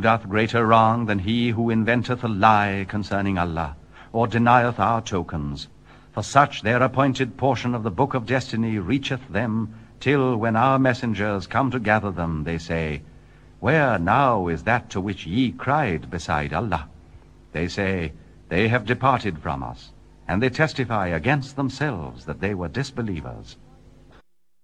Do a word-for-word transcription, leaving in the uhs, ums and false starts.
doth greater wrong than he who inventeth a lie concerning Allah, or denieth our tokens? For such their appointed portion of the book of destiny reacheth them, till when our messengers come to gather them, they say, Where now is that to which ye cried beside Allah? They say, They have departed from us, and they testify against themselves that they were disbelievers.